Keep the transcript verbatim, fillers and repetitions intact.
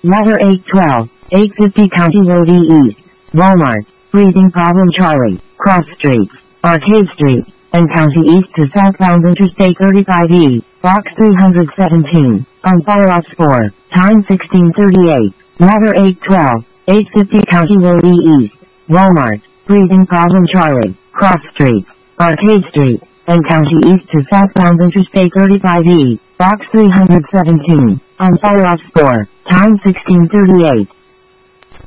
Water eight twelve, eight fifty County Road E East, Walmart, Breathing Problem Charlie, Cross Streets, Arcade Street, and County East to southbound Interstate thirty-five E, Box three hundred seventeen, on Fire Ops four, time sixteen thirty-eight, Water eight twelve, eight fifty County Road E East, Walmart, Breathing Problem Charlie, Cross Streets, Arcade Street, and County East to southbound Interstate thirty-five E, Box three hundred seventeen, on Fire Ops four, time sixteen thirty-eight.